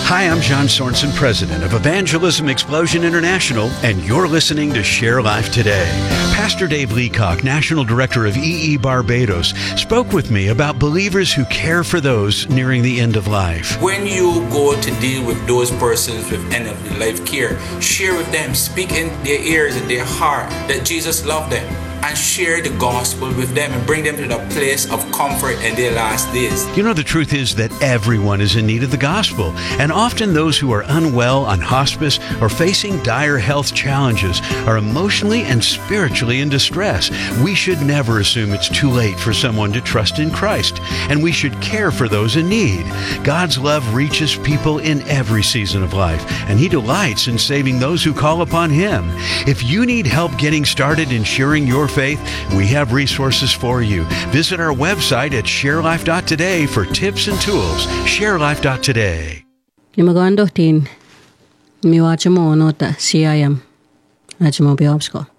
Hi, I'm John Sorensen, president of Evangelism Explosion International, and you're listening to Share Life Today. Pastor Dave Leacock, National Director of EE Barbados, spoke with me about believers who care for those nearing the end of life. When you go to deal with those persons with end of life care, share with them, speak in their ears and their heart that Jesus loved them, and share the gospel with them and bring them to the place of comfort in their last days. You know, the truth is that everyone is in need of the gospel, and often those who are unwell on hospice or facing dire health challenges are emotionally and spiritually in distress. We should never assume it's too late for someone to trust in Christ, and we should care for those in need. God's love reaches people in every season of life, and He delights in saving those who call upon Him. If you need help getting started in sharing your faith, we have resources for you. Visit our website at sharelife.today for tips and tools. Sharelife.today. Nimagando tin miwacha mo nota CIM. Acha mo biobsko.